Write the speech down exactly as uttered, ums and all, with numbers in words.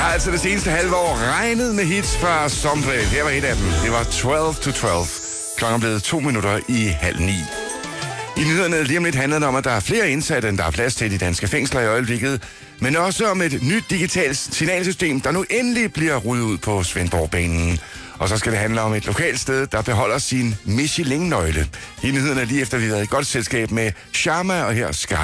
har altså det seneste halve år regnet med hits fra Sombre. Her var et af dem. Det var tolv to tolv. Klokken blev to minutter i halv ni. I nyhederne lige om lidt handler det om, at der er flere indsatte, end der er plads til i de danske fængsler i øjeblikket. Men også om et nyt digitalt signalsystem, der nu endelig bliver rullet ud på Svendborgbanen. Og så skal det handle om et lokalt sted, der beholder sin Michelin-nøgle. I nyhederne lige efter vi har været i godt selskab med Sharma og her Sky.